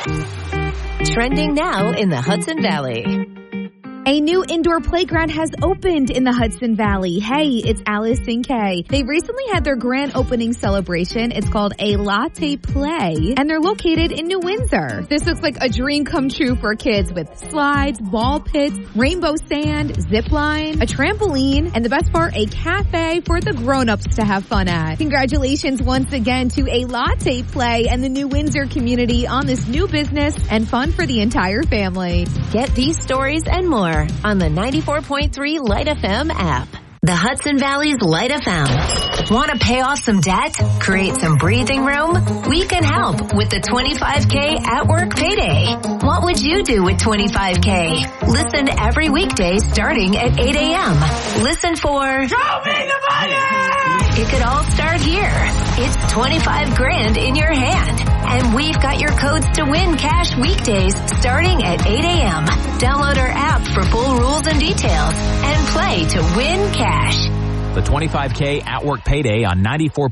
Trending now in the Hudson Valley. A new indoor playground has opened in the Hudson Valley. Hey, it's Alice and Kay. They recently had their grand opening celebration. It's called A Latte Play, and they're located in New Windsor. This looks like a dream come true for kids with slides, ball pits, rainbow sand, zip line, a trampoline, and the best part, a cafe for the grown-ups to have fun at. Congratulations once again to A Latte Play and the New Windsor community on this new business and fun for the entire family. Get these stories and more on the 94.3 Light FM app. The Hudson Valley's Light FM. Want to pay off some debt? Create some breathing room? We can help with the 25K at work payday. What would you do with 25K? Listen every weekday starting at 8 a.m. Listen for Show me the money! It could all start here. It's 25 grand in your hand. And we've got your codes to win cash weekdays starting at 8 a.m. Download our app for full rules and details and play to win cash. The 25K at work payday on 94.